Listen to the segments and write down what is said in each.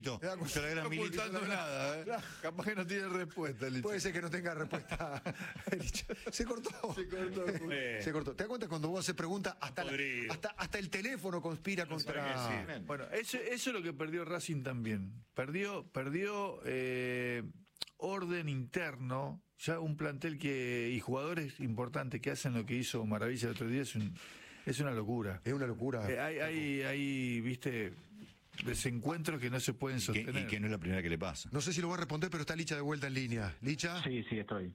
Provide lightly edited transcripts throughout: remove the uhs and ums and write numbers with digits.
No, Me da cuenta. la gran No Milito. ocultando nada, ¿eh? Claro. Capaz que no tiene respuesta, Licha. Puede ser que no tenga respuesta. Se cortó. Se cortó. Se cortó. ¿Te das cuenta cuando vos haces preguntas? Podrido. Hasta el teléfono conspira contra. Sí. Bueno, eso es lo que perdió Racing también. Perdió orden interno. Ya un plantel y jugadores importantes que hacen lo que hizo Maravilla el otro día es una locura. Es una locura. Hay, viste, desencuentros que no se pueden sostener. Y que no es la primera que le pasa. No sé si lo va a responder, pero está Licha de vuelta en línea. Licha. Sí, estoy.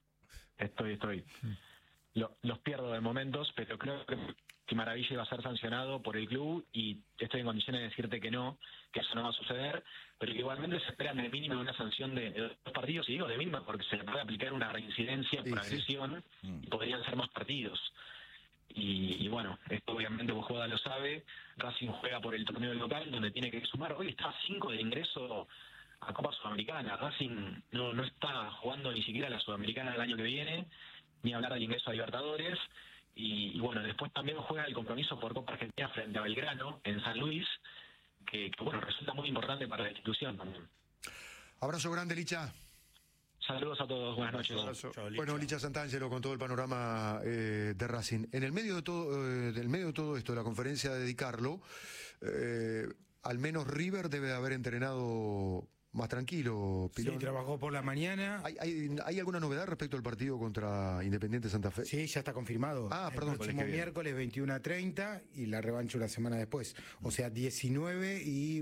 Los pierdo de momentos, pero creo que Maravilla iba a ser sancionado por el club y estoy en condiciones de decirte que eso no va a suceder, pero que igualmente se espera de mínimo una sanción de 2 partidos, y digo de mínimo porque se le puede aplicar una reincidencia por agresión y podrían ser más partidos. Y bueno, esto obviamente Bojoda lo sabe. Racing juega por el torneo local donde tiene que sumar. Hoy está a 5 del ingreso a Copa Sudamericana. Racing no está jugando ni siquiera la Sudamericana del año que viene, ni hablar del ingreso a Libertadores. Y bueno, después también juega el compromiso por Copa Argentina frente a Belgrano en San Luis, que bueno, resulta muy importante para la institución también. Abrazo grande, Licha. Saludos a todos, buenas noches. Chao, Licha. Bueno, Licha Santangelo con todo el panorama de Racing. En el medio de todo esto, de la conferencia de Di Carlo, al menos River debe haber entrenado más tranquilo, Sí, Pilón. trabajó por la mañana. ¿Hay alguna novedad respecto al partido contra Independiente Santa Fe? Sí, ya está confirmado. Ah, perdón. El próximo miércoles 21:30 y la revancha una semana después. O sea, 19 y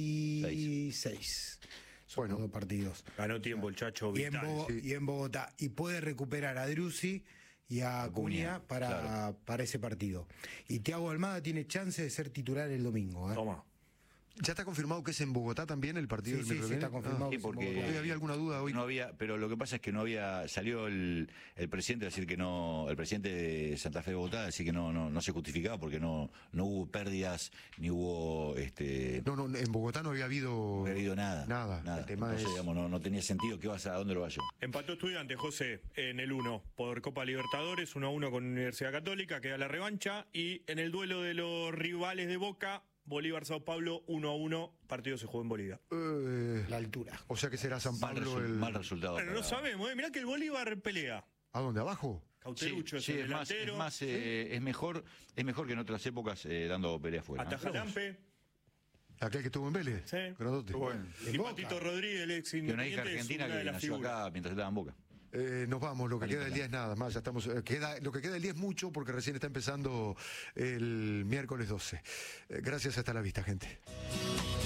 26. Son Bueno. los 2 partidos. Ganó tiempo el Chacho Y en, Vital. y en Bogotá. Y puede recuperar a Driussi y a Acuña para ese partido. Y Thiago Almada tiene chance de ser titular el domingo. Toma. ¿Ya está confirmado que es en Bogotá también el partido del Sí, miércoles? está confirmado. Sí, que es en porque Bogotá. Hoy había alguna duda hoy. No había, pero lo que pasa es que no había, salió el presidente a decir que no, el presidente de Santa Fe de Bogotá a decir que no se justificaba porque no hubo pérdidas, ni hubo No, en Bogotá no había habido nada. Nada. El tema Entonces, es... digamos, no tenía sentido a dónde lo vaya. Empató Estudiantes, José, en el 1 por Copa Libertadores, 1-1 con Universidad Católica, queda la revancha. Y en el duelo de los rivales de Boca, Bolívar-Sao Paulo, 1-1, partido se jugó en Bolivia. La altura. O sea que será San Pablo Mal resultado. Bueno, no sabemos, mirá que el Bolívar pelea. ¿A dónde? ¿Abajo? Cauterucho Sí, es el es más, delantero. es mejor que en otras épocas dando pelea afuera. Ataja Lampe. Aquel que estuvo en Vélez. Sí. Grandote. Y Patito Rodríguez, el ex Que una hija Independiente, es argentina una de que las nació figuras. acá mientras estaba en Boca. Nos vamos, lo que queda del día es nada más, ya estamos, lo que queda del día es mucho porque recién está empezando el miércoles 12. Gracias, hasta la vista, gente.